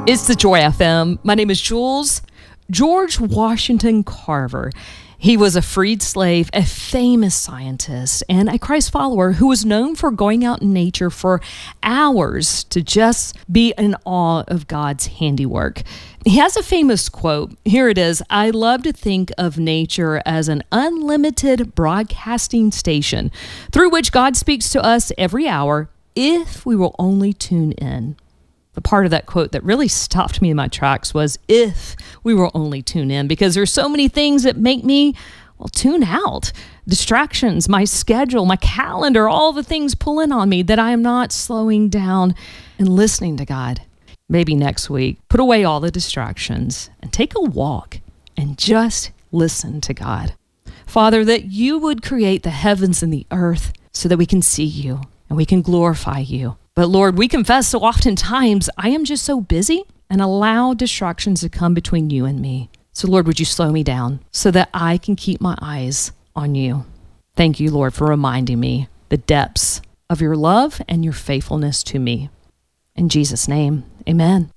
It's the Joy FM. My name is Jules. George Washington Carver. He was a freed slave, a famous scientist, and a Christ follower who was known for going out in nature for hours to just be in awe of God's handiwork. He has a famous quote. Here it is. I love to think of nature as an unlimited broadcasting station through which God speaks to us every hour if we will only tune in. The part of that quote that really stopped me in my tracks was if we will only tune in, because there's so many things that make me, tune out. Distractions, my schedule, my calendar, all the things pulling on me that I am not slowing down and listening to God. Maybe next week, put away all the distractions and take a walk and just listen to God. Father, that you would create the heavens and the earth so that we can see you and we can glorify you. But Lord, we confess so oftentimes I am just so busy and allow distractions to come between you and me. So Lord, would you slow me down so that I can keep my eyes on you? Thank you, Lord, for reminding me the depths of your love and your faithfulness to me. In Jesus' name, amen.